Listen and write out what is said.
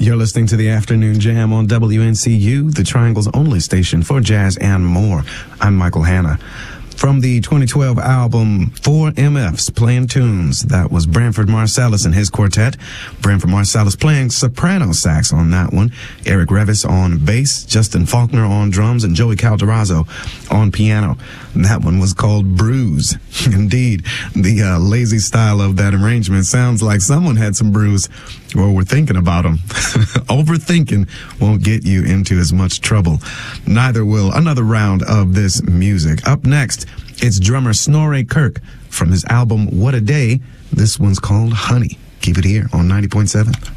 You're listening to the Afternoon Jam on WNCU, the Triangle's only station for jazz and more. I'm Michael Hanna. From the 2012 album 4MFs Playing Tunes, that was Branford Marsalis and his quartet. Branford Marsalis playing soprano sax on that one, Eric Revis on bass, Justin Faulkner on drums, and Joey Calderazzo on piano. That one was called Bruise. Indeed, the lazy style of that arrangement sounds like someone had some brews or were thinking about them. Overthinking won't get you into as much trouble. Neither will another round of this music. Up next, it's drummer Snorri Kirk from his album What a Day. This one's called Honey. Keep it here on 90.7.